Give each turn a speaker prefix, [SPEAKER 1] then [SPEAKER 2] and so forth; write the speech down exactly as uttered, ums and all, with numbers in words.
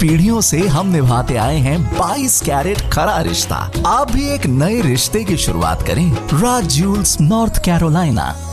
[SPEAKER 1] पीढ़ियों से हम निभाते आए हैं बाईस कैरेट खरा रिश्ता। आप भी एक नए रिश्ते की शुरुआत करें। राज ज्यूल्स, नॉर्थ कैरोलिना।